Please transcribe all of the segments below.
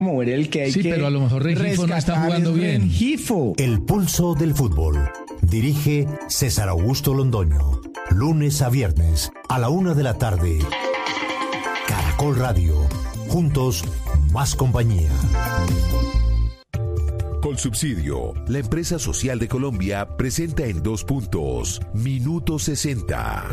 mover el que hay sí, que pero a lo mejor Rengifo no está jugando bien. Rengifo. El pulso del fútbol. Dirige César Augusto Londoño. Lunes a viernes a la 1:00 p.m. Caracol Radio. Juntos, más compañía. Colsubsidio, la empresa social de Colombia, presenta en 2 puntos. Minuto 60.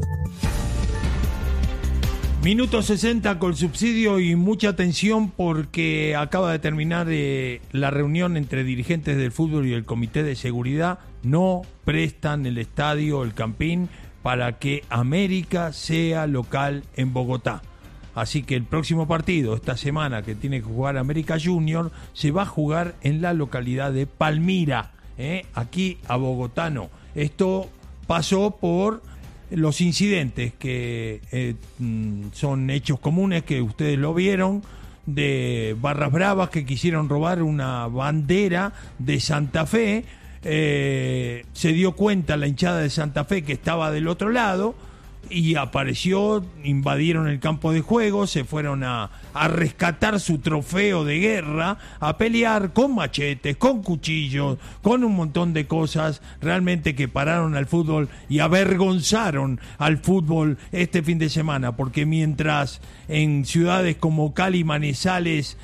Minuto 60 Colsubsidio, y mucha atención porque acaba de terminar la reunión entre dirigentes del fútbol y el comité de seguridad. No prestan el estadio, el Campín, para que América sea local en Bogotá. Así que el próximo partido, esta semana, que tiene que jugar América Junior, se va a jugar en la localidad de Palmira, aquí a Bogotá no. Esto pasó por los incidentes que son hechos comunes, que ustedes lo vieron, de barras bravas que quisieron robar una bandera de Santa Fe. Se dio cuenta la hinchada de Santa Fe que estaba del otro lado y apareció, invadieron el campo de juego, se fueron a rescatar su trofeo de guerra, a pelear con machetes, con cuchillos, con un montón de cosas realmente que pararon al fútbol y avergonzaron al fútbol este fin de semana, porque mientras en ciudades como Cali, Manizales,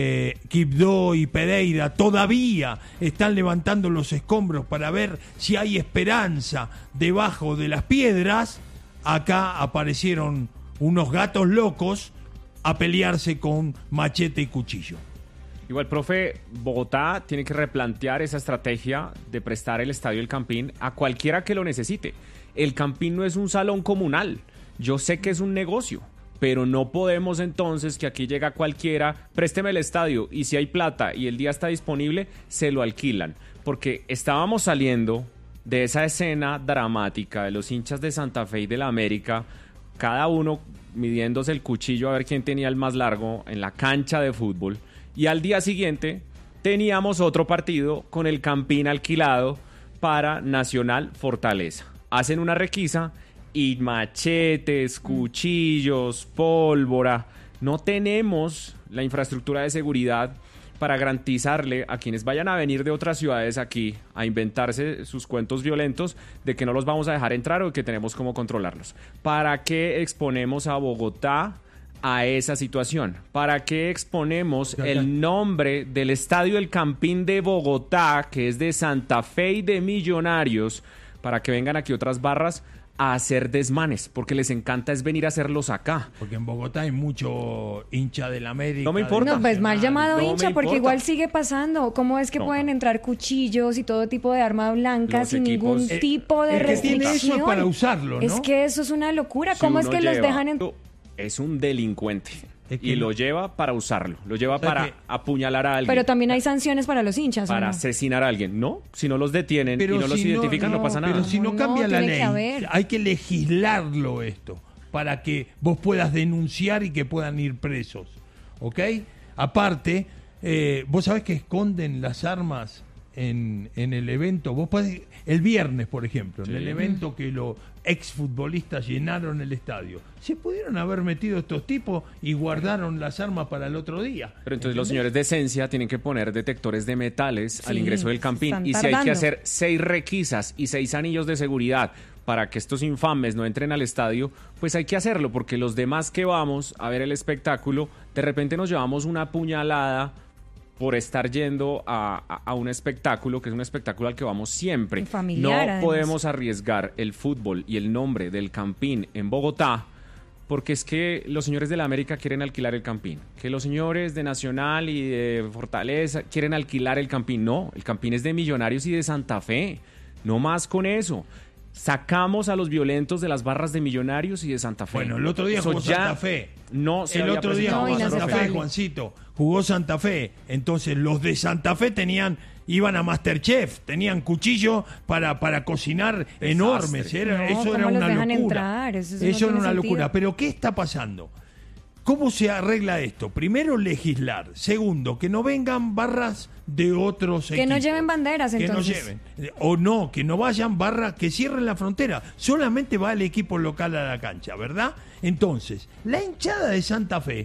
Quibdó y Pereira todavía están levantando los escombros para ver si hay esperanza debajo de las piedras, acá aparecieron unos gatos locos a pelearse con machete y cuchillo. Igual, profe, Bogotá tiene que replantear esa estrategia de prestar el estadio El Campín a cualquiera que lo necesite. El Campín no es un salón comunal. Yo sé que es un negocio, pero no podemos entonces que aquí llega cualquiera, présteme el estadio, y si hay plata y el día está disponible, se lo alquilan. Porque estábamos saliendo de esa escena dramática de los hinchas de Santa Fe y de la América, cada uno midiéndose el cuchillo a ver quién tenía el más largo en la cancha de fútbol, y al día siguiente teníamos otro partido con el Campín alquilado para Nacional Fortaleza. Hacen una requisa y machetes, cuchillos, pólvora. No tenemos la infraestructura de seguridad para garantizarle a quienes vayan a venir de otras ciudades aquí a inventarse sus cuentos violentos de que no los vamos a dejar entrar o que tenemos cómo controlarlos. ¿Para qué exponemos a Bogotá a esa situación? ¿Para qué exponemos el nombre del Estadio El Campín de Bogotá, que es de Santa Fe y de Millonarios, para que vengan aquí otras barras a hacer desmanes? Porque les encanta es venir a hacerlos acá. Porque en Bogotá hay mucho hincha del América. No me importa. No, pues mal llamado hincha, porque importa. Igual sigue pasando. ¿Cómo es que pueden entrar cuchillos y todo tipo de arma blanca sin ningún tipo de restricción? El que tiene eso es para usarlo, ¿no? Es que eso es una locura. Si ¿Cómo es que los dejan en...? Es un delincuente. Es que y lo lleva para usarlo, lo lleva para apuñalar a alguien. Pero también hay sanciones para los hinchas, para ¿no? asesinar a alguien. No, si no los detienen y no los identifican, no pasa nada. Pero si no cambia la ley, que hay que legislarlo esto, para que vos puedas denunciar y que puedan ir presos, ¿ok? Aparte, vos sabés que esconden las armas en el evento. Vos podés, el viernes, por ejemplo, en el evento que los exfutbolistas llenaron el estadio, se pudieron haber metido estos tipos y guardaron las armas para el otro día. Pero entonces los señores de Esencia tienen que poner detectores de metales al ingreso del Campín. Y si hay que hacer 6 requisas y 6 anillos de seguridad para que estos infames no entren al estadio, pues hay que hacerlo, porque los demás que vamos a ver el espectáculo, de repente nos llevamos una puñalada por estar yendo a un espectáculo, que es un espectáculo al que vamos siempre. No podemos arriesgar el fútbol y el nombre del Campín en Bogotá, porque es que los señores de la América quieren alquilar el Campín, que los señores de Nacional y de Fortaleza quieren alquilar el Campín. No, el Campín es de Millonarios y de Santa Fe, no más con eso. Sacamos a los violentos de las barras de Millonarios y de Santa Fe. Bueno, el otro día jugó Santa Fe. No se el otro día jugó Santa Fe, Juancito. Jugó Santa Fe. Entonces los de Santa Fe iban a Masterchef, tenían cuchillos para cocinar enormes. Eso era una locura. Eso era una locura. Pero ¿qué está pasando? ¿Cómo se arregla esto? Primero, legislar. Segundo, que no vengan barras de otros equipos. Que no lleven banderas, entonces. Que no lleven. O no, que no vayan barras, que cierren la frontera. Solamente va el equipo local a la cancha, ¿verdad? Entonces, la hinchada de Santa Fe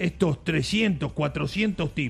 estos 300, 400 tipos